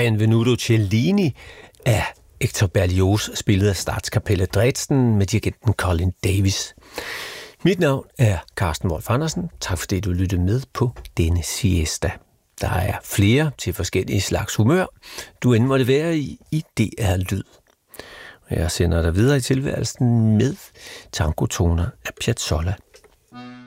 Benvenuto Cellini af Hector Berlioz, spillet af Statskapellet Dresden med dirigenten Colin Davis. Mit navn er Carsten Wolf Andersen. Tak fordi du lyttede med på denne siesta. Der er flere til forskellige slags humør, du end måtte være i DR Lyd. Jeg sender dig videre i tilværelsen med tangotoner af Piazzolla.